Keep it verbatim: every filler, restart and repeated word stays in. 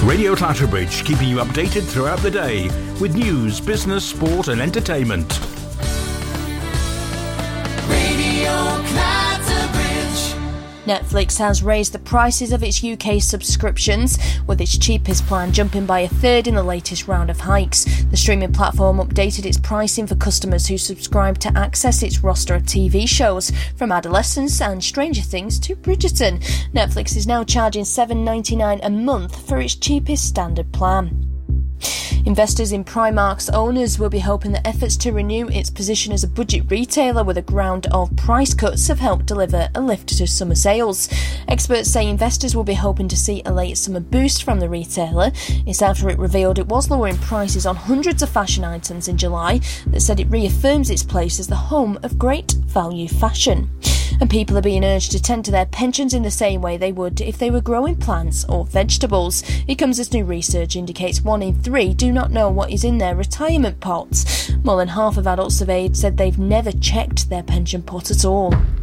Radio Clatterbridge, keeping you updated throughout the day with news, business, sport and entertainment. Radio Clatterbridge. Netflix has raised the prices of its U K subscriptions, with its cheapest plan jumping by a third in the latest round of hikes. The streaming platform updated its pricing for customers who subscribe to access its roster of T V shows, from Adolescence and Stranger Things to Bridgerton. Netflix is now charging seven dollars and ninety-nine cents a month for its cheapest standard plan. Investors in Primark's owners will be hoping that efforts to renew its position as a budget retailer with a round of price cuts have helped deliver a lift to summer sales. Experts say investors will be hoping to see a late summer boost from the retailer. It's after it revealed it was lowering prices on hundreds of fashion items in July that said it reaffirms its place as the home of great value fashion. And people are being urged to tend to their pensions in the same way they would if they were growing plants or vegetables. It comes as new research indicates one in three do not know what is in their retirement pots. More than half of adults surveyed said they've never checked their pension pot at all.